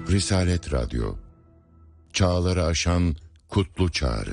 Risalet Radyo, çağları aşan kutlu çağrı.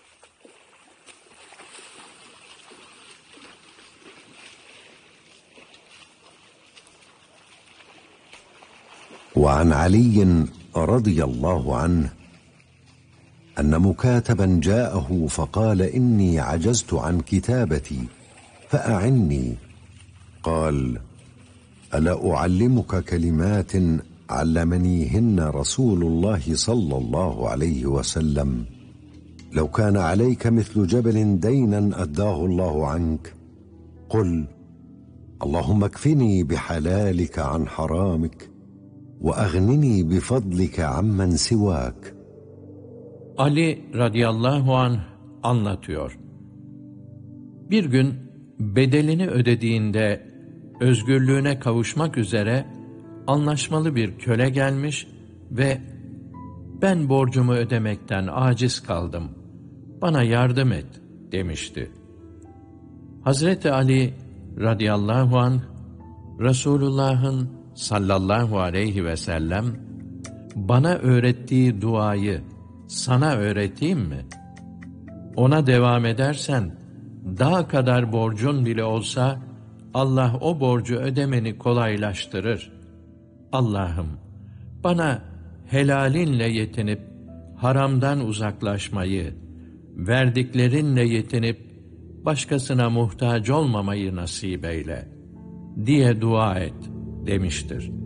وعن علي رضي الله عنه أن مكاتبا جاءه فقال إني عجزت عن كتابتي فأعني. قال: ألا أعلمك كلمات علمنيهن رسول الله صلى الله عليه وسلم لو كان عليك مثل جبل دينا أداه الله عنك قل اللهم اكفني بحلالك عن حرامك وأغنني بفضلك عمن سواك. Ali radıyallahu anh anlatıyor. Bir gün bedelini ödediğinde özgürlüğüne kavuşmak üzere anlaşmalı bir köle gelmiş ve "Ben borcumu ödemekten aciz kaldım, bana yardım et" demişti. Hazreti Ali radıyallahu anh, Resulullah'ın sallallahu aleyhi ve sellem bana öğrettiği duayı sana öğreteyim mi? Ona devam edersen, dağ kadar borcun bile olsa, Allah o borcu ödemeni kolaylaştırır. Allah'ım, bana helalinle yetinip, haramdan uzaklaşmayı, verdiklerinle yetinip, başkasına muhtaç olmamayı nasip eyle, diye dua et, demiştir.